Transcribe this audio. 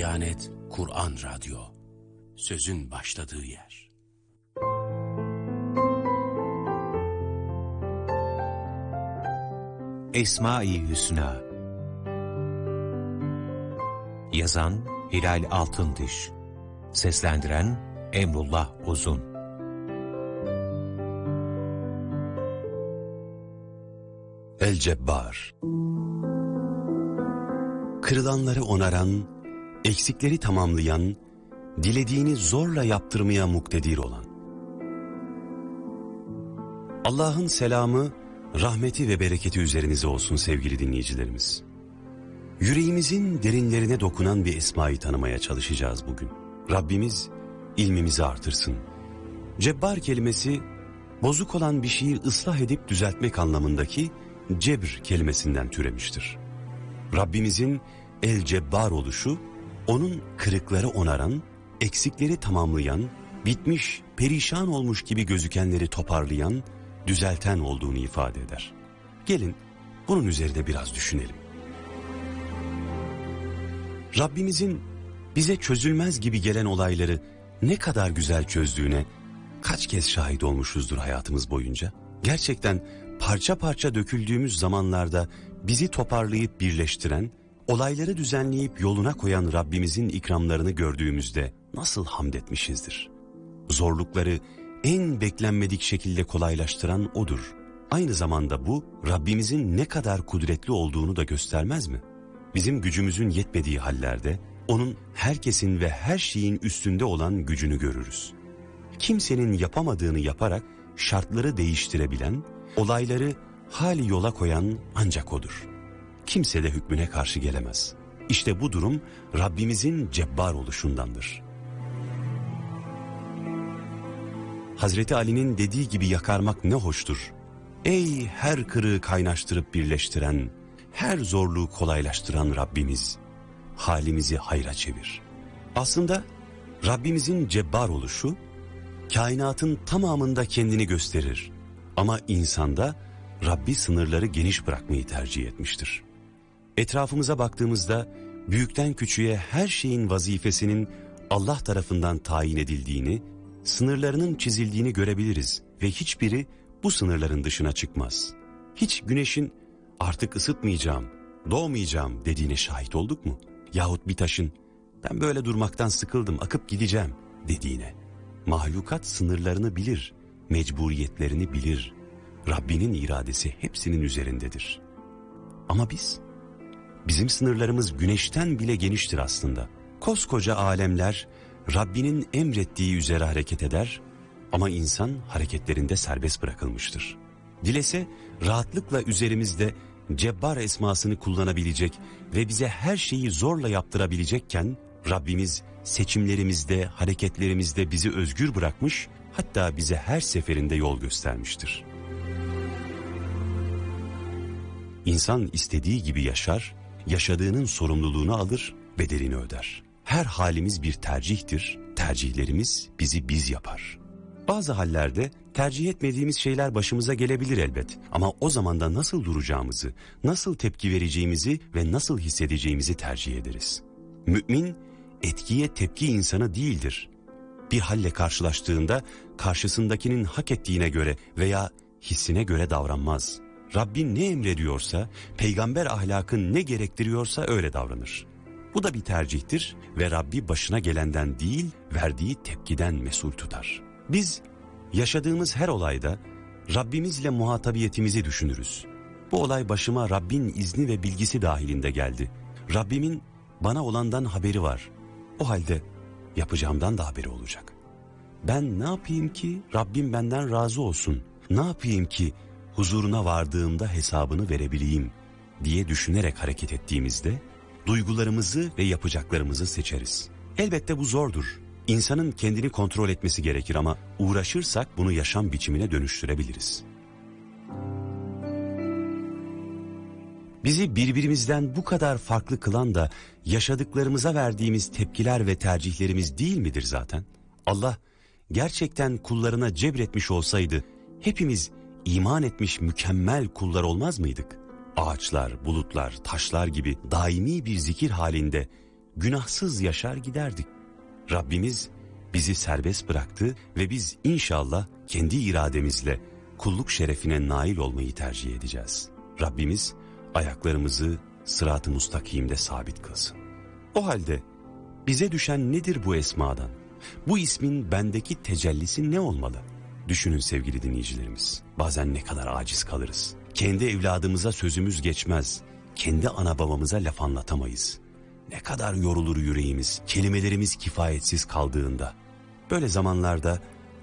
Diyanet Kur'an Radyo, sözün başladığı yer. Esma-i Hüsna. Yazan Hilal Altındiş, seslendiren Emrullah Uzun. El-Cebbar. Kırılanları onaran, eksikleri tamamlayan, dilediğini zorla yaptırmaya muktedir olan. Allah'ın selamı, rahmeti ve bereketi üzerinize olsun sevgili dinleyicilerimiz. Yüreğimizin derinlerine dokunan bir esmayı tanımaya çalışacağız bugün. Rabbimiz ilmimizi artırsın. Cebbar kelimesi, bozuk olan bir şeyi ıslah edip düzeltmek anlamındaki cebr kelimesinden türemiştir. Rabbimizin el-Cebbar oluşu, onun kırıkları onaran, eksikleri tamamlayan, bitmiş, perişan olmuş gibi gözükenleri toparlayan, düzelten olduğunu ifade eder. Gelin bunun üzerinde biraz düşünelim. Rabbimizin bize çözülmez gibi gelen olayları ne kadar güzel çözdüğüne kaç kez şahit olmuşuzdur hayatımız boyunca. Gerçekten parça parça döküldüğümüz zamanlarda bizi toparlayıp birleştiren, olayları düzenleyip yoluna koyan Rabbimizin ikramlarını gördüğümüzde nasıl hamd etmişizdir. Zorlukları en beklenmedik şekilde kolaylaştıran O'dur. Aynı zamanda bu Rabbimizin ne kadar kudretli olduğunu da göstermez mi? Bizim gücümüzün yetmediği hallerde O'nun herkesin ve her şeyin üstünde olan gücünü görürüz. Kimsenin yapamadığını yaparak şartları değiştirebilen, olayları hali yola koyan ancak O'dur. Kimse de hükmüne karşı gelemez. İşte bu durum Rabbimizin cebbar oluşundandır. Hazreti Ali'nin dediği gibi yakarmak ne hoştur. Ey her kırığı kaynaştırıp birleştiren, her zorluğu kolaylaştıran Rabbimiz, halimizi hayra çevir. Aslında Rabbimizin cebbar oluşu, kainatın tamamında kendini gösterir. Ama insanda Rabbi sınırları geniş bırakmayı tercih etmiştir. Etrafımıza baktığımızda büyükten küçüğe her şeyin vazifesinin Allah tarafından tayin edildiğini, sınırlarının çizildiğini görebiliriz ve hiçbiri bu sınırların dışına çıkmaz. Hiç güneşin artık ısıtmayacağım, doğmayacağım dediğine şahit olduk mu? Yahut bir taşın ben böyle durmaktan sıkıldım, akıp gideceğim dediğine. Mahlukat sınırlarını bilir, mecburiyetlerini bilir. Rabbinin iradesi hepsinin üzerindedir. Ama bizim sınırlarımız güneşten bile geniştir aslında. Koskoca alemler Rabbinin emrettiği üzere hareket eder ama insan hareketlerinde serbest bırakılmıştır. Dilese rahatlıkla üzerimizde Cebbar esmasını kullanabilecek ve bize her şeyi zorla yaptırabilecekken Rabbimiz seçimlerimizde, hareketlerimizde bizi özgür bırakmış, hatta bize her seferinde yol göstermiştir. İnsan istediği gibi yaşar, yaşadığının sorumluluğunu alır, bedelini öder. Her halimiz bir tercihtir, tercihlerimiz bizi biz yapar. Bazı hallerde tercih etmediğimiz şeyler başımıza gelebilir elbet. Ama o zaman da nasıl duracağımızı, nasıl tepki vereceğimizi ve nasıl hissedeceğimizi tercih ederiz. Mümin, etkiye tepki insanı değildir. Bir halle karşılaştığında karşısındakinin hak ettiğine göre veya hissine göre davranmaz. Rabbin ne emrediyorsa, peygamber ahlakın ne gerektiriyorsa öyle davranır. Bu da bir tercihtir ve Rabbi başına gelenden değil, verdiği tepkiden mesul tutar. Biz yaşadığımız her olayda Rabbimizle muhatabiyetimizi düşünürüz. Bu olay başıma Rabbin izni ve bilgisi dahilinde geldi. Rabbimin bana olandan haberi var. O halde yapacağımdan da haberi olacak. Ben ne yapayım ki Rabbim benden razı olsun? Ne yapayım ki huzuruna vardığımda hesabını verebileyim diye düşünerek hareket ettiğimizde duygularımızı ve yapacaklarımızı seçeriz. Elbette bu zordur. İnsanın kendini kontrol etmesi gerekir ama uğraşırsak bunu yaşam biçimine dönüştürebiliriz. Bizi birbirimizden bu kadar farklı kılan da yaşadıklarımıza verdiğimiz tepkiler ve tercihlerimiz değil midir zaten? Allah gerçekten kullarına cebretmiş olsaydı hepimiz iman etmiş mükemmel kullar olmaz mıydık? Ağaçlar, bulutlar, taşlar gibi daimi bir zikir halinde günahsız yaşar giderdik. Rabbimiz bizi serbest bıraktı ve biz inşallah kendi irademizle kulluk şerefine nail olmayı tercih edeceğiz. Rabbimiz ayaklarımızı sırat-ı mustakimde sabit kılsın. O halde bize düşen nedir bu esmadan? Bu ismin bendeki tecellisi ne olmalı? Düşünün sevgili dinleyicilerimiz. Bazen ne kadar aciz kalırız. Kendi evladımıza sözümüz geçmez. Kendi ana babamıza laf anlatamayız. Ne kadar yorulur yüreğimiz, kelimelerimiz kifayetsiz kaldığında. Böyle zamanlarda